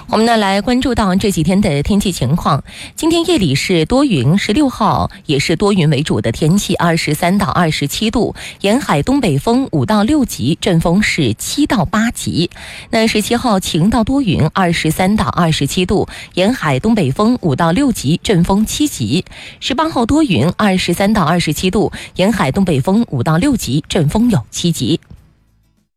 我们呢来关注到这几天的天气情况。今天夜里是多云，16号也是多云为主的天气，23到27度，沿海东北风5到6级，阵风是7到8级。那17号晴到多云，23到27度，沿海东北风5到6级，阵风7级。18号多云，23到27度，沿海东北风5到6级，阵风有7级。